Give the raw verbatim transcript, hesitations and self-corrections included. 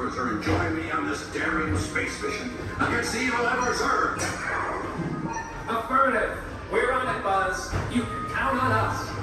cruiser and join me on this daring space mission against the evil Emperor's Earth. Affirmative. We're on it, Buzz. You can count on us.